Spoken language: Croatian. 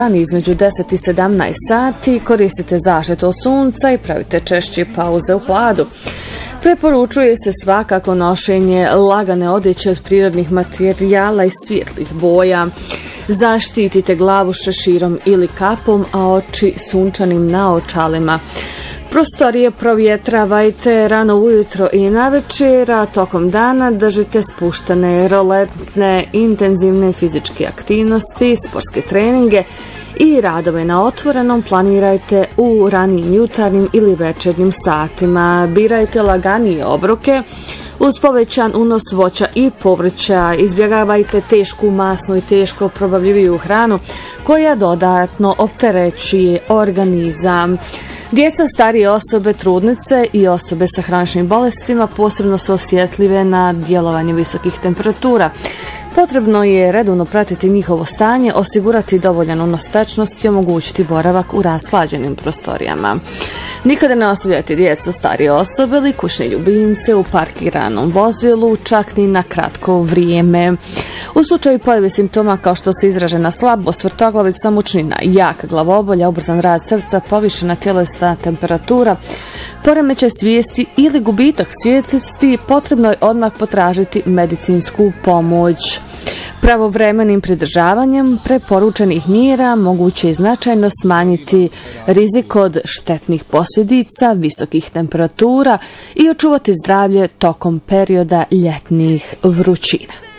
Između 10 i 17 sati koristite zaštitu od sunca i pravite češće pauze u hladu. Preporučuje se svakako nošenje lagane odjeće od prirodnih materijala i svjetlih boja. Zaštitite glavu šeširom ili kapom, a oči sunčanim naočalima. Prostorije provjetravajte rano ujutro i navečer, a tokom dana držite spuštene, roletne, intenzivne fizičke aktivnosti, sportske treninge i radove na otvorenom planirajte u ranijim jutarnjim ili večernjim satima. Birajte laganije obroke uz povećan unos voća i povrća. Izbjegavajte tešku masnu i teško probavljiviju hranu koja dodatno opterećuje organizam. Djeca, starije osobe, trudnice i osobe sa hroničnim bolestima posebno su osjetljive na djelovanje visokih temperatura. Potrebno je redovno pratiti njihovo stanje, osigurati dovoljan unos tečnosti i omogućiti boravak u rashlađenim prostorijama. Nikada ne ostavljajte djecu, starije osobe ili kućne ljubimce u parkiranom vozilu, čak ni na kratko vrijeme. U slučaju pojave simptoma kao što se izražena slabost, vrtoglavica, mučnina, jaka glavobolja, ubrzan rad srca, povišena tjelesna temperatura, poremećaj svijesti ili gubitak svjesnosti, potrebno je odmah potražiti medicinsku pomoć. Pravovremenim pridržavanjem preporučenih mjera moguće je značajno smanjiti rizik od štetnih posljedica visokih temperatura i očuvati zdravlje tokom perioda ljetnih vrućina.